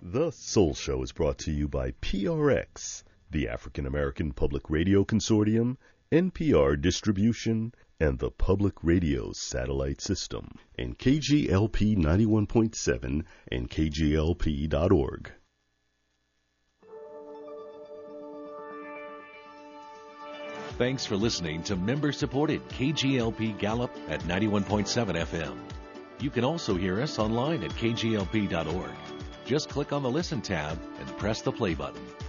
The Soul Show is brought to you by PRX, the African American Public Radio Consortium, NPR Distribution, and the Public Radio Satellite System, and KGLP 91.7 and KGLP.org. Thanks for listening to member-supported KGLP Gallup at 91.7 FM. You can also hear us online at KGLP.org. Just click on the Listen tab and press the play button.